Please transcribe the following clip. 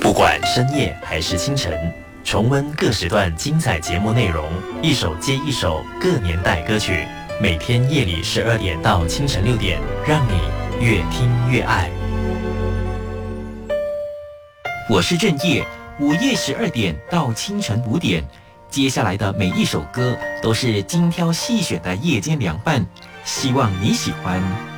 不管深夜还是清晨，重温各时段精彩节目内容，一首接一首各年代歌曲，每天夜里12点到清晨6点，让你越听越爱。 我是正业，午夜12点到清晨5点，接下来的每一首歌都是精挑细选的夜间凉拌，希望你喜欢。